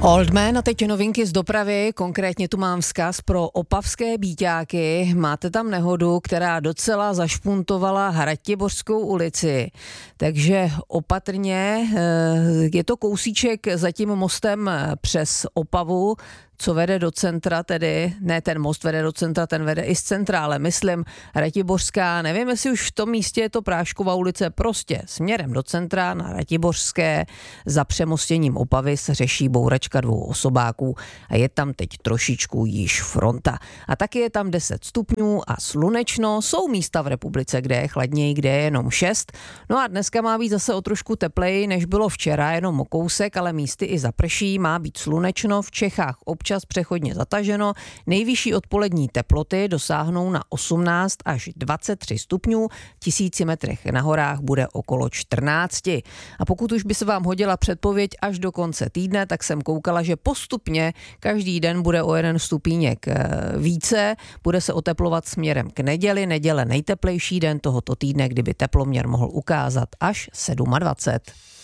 Oldman a teď novinky z dopravy, konkrétně tu mám vzkaz pro opavské Bíťáky. Máte tam nehodu, která docela zašpuntovala Ratiborskou ulici, takže opatrně, je to kousíček za tím mostem přes Opavu, co vede do centra, tedy ne ten most vede do centra, ten vede i z centra, ale myslím Ratiborská, nevím, jestli už v tom místě je to Práškova ulice, prostě směrem do centra na Ratiborské za přemostěním Opavy se řeší bouračka 2 osobáků a je tam teď trošičku již fronta. A taky je tam 10 stupňů a slunečno, jsou místa v republice, kde je chladněji, kde je jenom 6. No a dneska má být zase o trošku tepleji, než bylo včera, jenom o kousek, ale místy i zaprší, má být slunečno, v Čechách občas přechodně zataženo. Nejvyšší odpolední teploty dosáhnou na 18 až 23 stupňů, 1000 metrech na horách bude okolo 14. A pokud už by se vám hodila předpověď až do konce týdne, tak jsem koukala, že postupně každý den bude o 1 stupíněk více, bude se oteplovat směrem k neděli, neděle nejteplejší den tohoto týdne, kdyby teploměr mohl ukázat až 27.